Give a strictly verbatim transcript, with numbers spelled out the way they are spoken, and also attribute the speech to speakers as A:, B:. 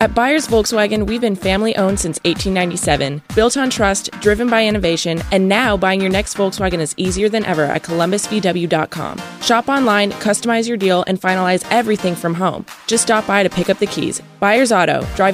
A: At Byers Volkswagen, we've been family-owned since eighteen ninety-seven, built on trust, driven by innovation, and now buying your next Volkswagen is easier than ever at columbus v w dot com. Shop online, customize your deal, and finalize everything from home. Just stop by to pick up the keys. Byers Auto, driving